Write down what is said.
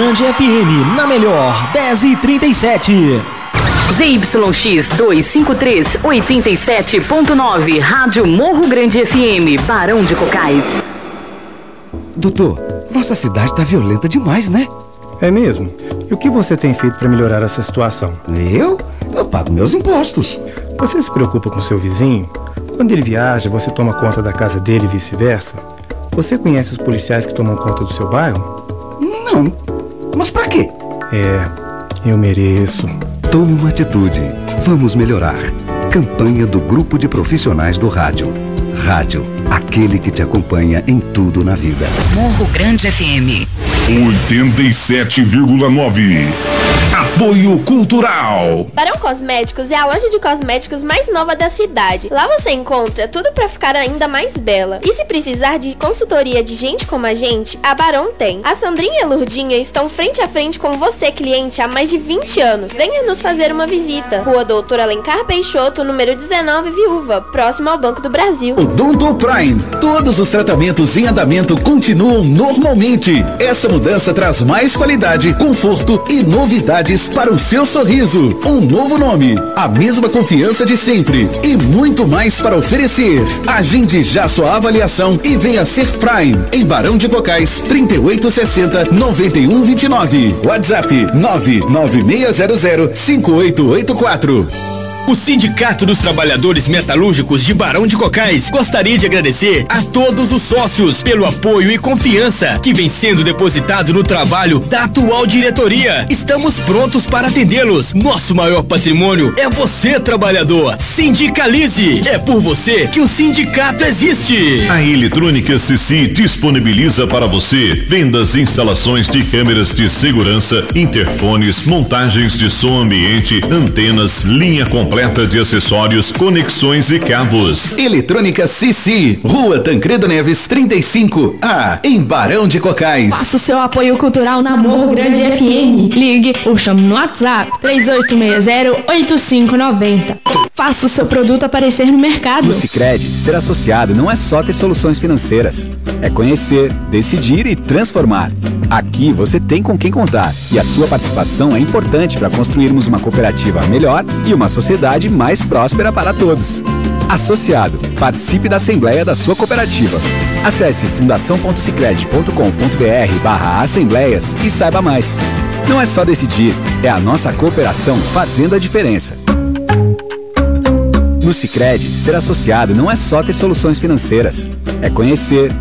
Grande FM, na melhor, 10h37. ZYX 253, 87.9, Rádio Morro Grande FM, Barão de Cocais. Doutor, nossa cidade tá violenta demais, né? É mesmo? E o que você tem feito para melhorar essa situação? Eu pago meus impostos. Você se preocupa com seu vizinho? Quando ele viaja, você toma conta da casa dele e vice-versa? Você conhece os policiais que tomam conta do seu bairro? Não. Mas pra quê? Eu mereço. Tome uma atitude. Vamos melhorar. Campanha do Grupo de Profissionais do Rádio. Rádio, aquele que te acompanha em tudo na vida. Morro Grande FM 87,9. Apoio Cultural. Barão Cosméticos é a loja de cosméticos mais nova da cidade. Lá você encontra tudo para ficar ainda mais bela. E se precisar de consultoria de gente como a gente, a Barão tem. A Sandrinha e a Lurdinha estão frente a frente com você, cliente, há mais de 20 anos. Venha nos fazer uma visita. Rua Doutor Alencar Peixoto, número 19, Viúva, próximo ao Banco do Brasil. Odonto Prime. Todos os tratamentos em andamento continuam normalmente. Essa mudança traz mais qualidade, conforto e novidades para o seu sorriso. Um novo nome, a mesma confiança de sempre e muito mais para oferecer. Agende já sua avaliação e venha ser Prime em Barão de Cocais, 3860-9129. WhatsApp 99600-5884. O Sindicato dos Trabalhadores Metalúrgicos de Barão de Cocais gostaria de agradecer a todos os sócios pelo apoio e confiança que vem sendo depositado no trabalho da atual diretoria. Estamos prontos para atendê-los. Nosso maior patrimônio é você, trabalhador. Sindicalize. É por você que o sindicato existe. A Eletrônica CC disponibiliza para você vendas e instalações de câmeras de segurança, interfones, montagens de som ambiente, antenas, linha completa de acessórios, conexões e cabos. Eletrônica CC, Rua Tancredo Neves 35A, em Barão de Cocais. Faça o seu apoio cultural na Morro Grande FM. Ligue ou chame no WhatsApp 3860-8590. Faça o seu produto aparecer no mercado. No Sicredi, ser associado não é só ter soluções financeiras. É conhecer, decidir e transformar. Aqui você tem com quem contar e a sua participação é importante para construirmos uma cooperativa melhor e uma sociedade mais próspera para todos. Associado, participe da Assembleia da sua cooperativa. Acesse fundação.sicredi.com.br/assembleias e saiba mais. Não é só decidir, é a nossa cooperação fazendo a diferença. No Sicredi, ser associado não é só ter soluções financeiras. É conhecer,